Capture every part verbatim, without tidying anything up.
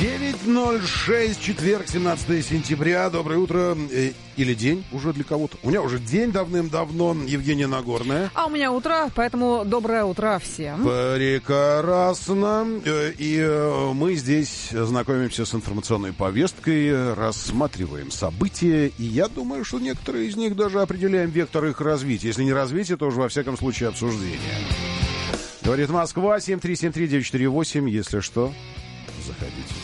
девять ноль шесть, четверг, семнадцатое сентября. Доброе утро. Э, или день уже для кого-то. У меня уже день давным-давно. Евгения Нагорная. А у меня утро, поэтому доброе утро всем. Прекрасно. И мы здесь знакомимся с информационной повесткой, рассматриваем события. И я думаю, что некоторые из них даже определяем вектор их развития. Если не развития, то уже во всяком случае обсуждения. Говорит Москва, семь три семь три девять четыре восемь. Если что, заходите.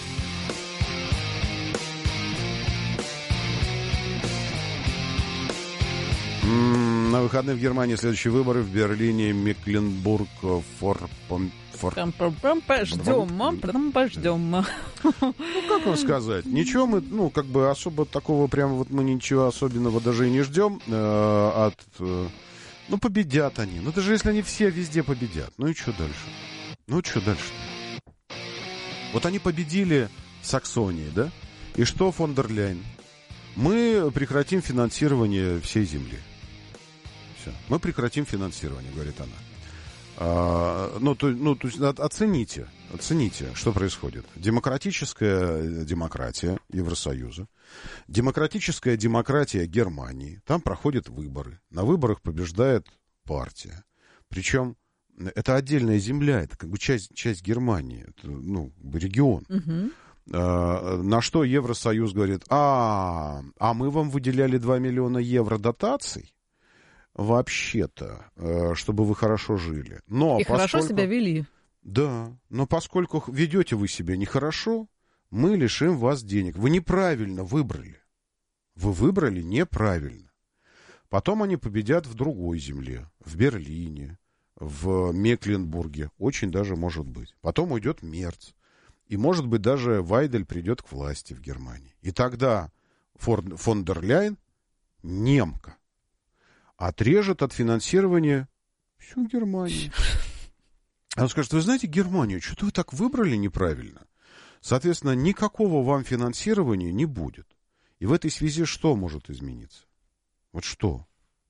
М-м, на выходные в Германии следующие выборы в Берлине, Мекленбург, Форпом... Фор... Ждем, пождем. Ну, как вам сказать? Ничего мы, ну, как бы особо такого прямо вот мы ничего особенного даже и не ждем э, от... Э, ну, победят они. Ну, даже если они все везде победят. Ну и что дальше? Ну, что дальше? Вот они победили в Саксонии, да? И что, фон дер Ляйен? Мы прекратим финансирование всей земли. Все. Мы прекратим финансирование, говорит она. А, ну, то, ну, то есть оцените, оцените, что происходит. Демократическая демократия Евросоюза, демократическая демократия Германии. Там проходят выборы. На выборах побеждает партия. Причем это отдельная земля, это как бы часть, часть Германии, это, ну, регион. Uh-huh. А, на что Евросоюз говорит, а, а мы вам выделяли два миллиона евро дотаций, вообще-то, чтобы вы хорошо жили. Но и поскольку... хорошо себя вели. Да, но поскольку ведете вы себя нехорошо, мы лишим вас денег. Вы неправильно выбрали. Вы выбрали неправильно. Потом они победят в другой земле, в Берлине, в Мекленбурге. Очень даже может быть. Потом уйдет Мерц. И, может быть, даже Вайдель придет к власти в Германии. И тогда фон, фон дер Ляйен, немка, отрежет от финансирования всю Германию. Она скажет, вы знаете, Германию, что-то вы так выбрали неправильно. Соответственно, никакого вам финансирования не будет. И в этой связи что может измениться? Вот что?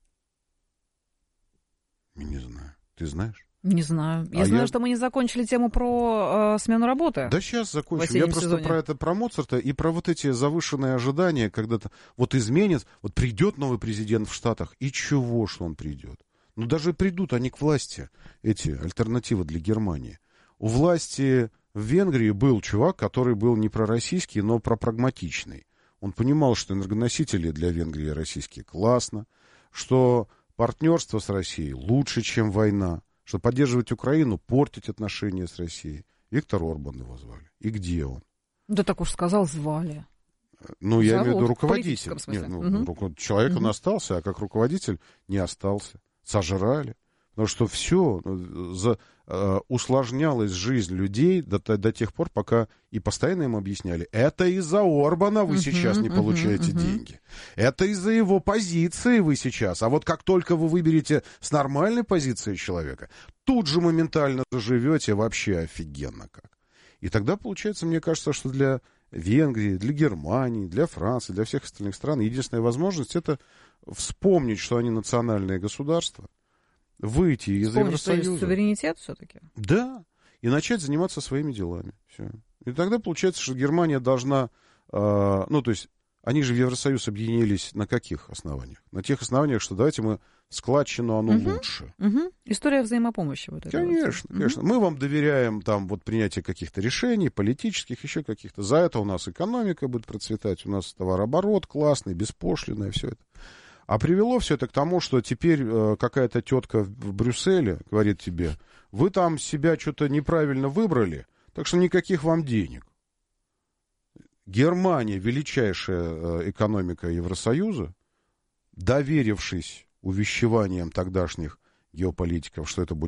Я не знаю. Ты знаешь? Не знаю. Я а знаю, я... что мы не закончили тему про э, смену работы. Да сейчас закончим. Я просто сезоне. про это, про Моцарта и про вот эти завышенные ожидания, когда-то вот изменит, вот придет новый президент в Штатах, и чего, что он придет? Ну, даже придут они к власти, эти альтернативы для Германии. У власти в Венгрии был чувак, который был не пророссийский, но пропрагматичный. Он понимал, что энергоносители для Венгрии российские классно, что партнерство с Россией лучше, чем война, что поддерживать Украину, портить отношения с Россией. Виктор Орбан его звали. И где он? Да так уж сказал, звали. Ну, я Зовут, имею в виду руководитель. Нет, ну, угу. руко... Человек угу. он остался, а как руководитель не остался. Сожрали. Потому что все за, э, усложнялась жизнь людей до, до тех пор, пока и постоянно им объясняли, это из-за Орбана вы uh-huh, сейчас не uh-huh, получаете uh-huh. деньги. Это из-за его позиции вы сейчас. А вот как только вы выберете с нормальной позиции человека, тут же моментально заживете вообще офигенно как. И тогда получается, мне кажется, что для Венгрии, для Германии, для Франции, для всех остальных стран единственная возможность это вспомнить, что они национальные государства, выйти из Вспомнить, Евросоюза. Что есть суверенитет все-таки. Да, и начать заниматься своими делами. Все. И тогда получается, что Германия должна... Э, ну, то есть, они же в Евросоюз объединились на каких основаниях? На тех основаниях, что давайте мы складчину, оно угу, лучше. Угу. История взаимопомощи. Вот конечно, вот. конечно. Угу. Мы вам доверяем там вот принятие каких-то решений, политических, еще каких-то. За это у нас экономика будет процветать, у нас товарооборот классный, беспошлинный, все это. А привело все это к тому, что теперь э, какая-то тетка в, в Брюсселе говорит тебе, вы там себя что-то неправильно выбрали, так что никаких вам денег. Германия, величайшая э, экономика Евросоюза, доверившись увещеваниям тогдашних геополитиков, что это будет